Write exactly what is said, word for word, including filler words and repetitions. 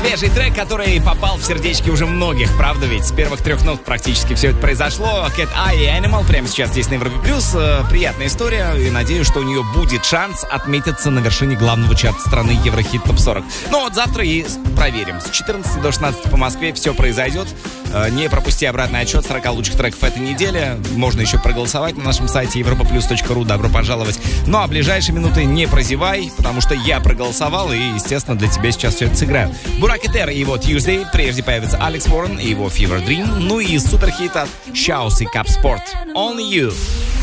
Свежий трек, который попал в сердечки уже многих, правда ведь? С первых трех нот практически все это произошло. Cat Eye и Animal прямо сейчас здесь на Европе Плюс. Приятная история, и надеюсь, что у нее будет шанс отметиться на вершине главного чарта страны Еврохит Топ сорок. Ну вот завтра и проверим. С четырнадцати до шестнадцати по Москве все произойдет. Не пропусти обратный отчет сорок лучших треков этой недели. Можно еще проголосовать на нашем сайте европа плюс точка ру. Добро пожаловать. Ну а ближайшие минуты не прозевай, потому что я проголосовал и, естественно, для тебя сейчас все это сыграю. Бурак Этер и его Tuesday. Прежде появится Алекс Уоррен и его Fever Dream. Ну и суперхит от Shouse и Cup Sport. Only You.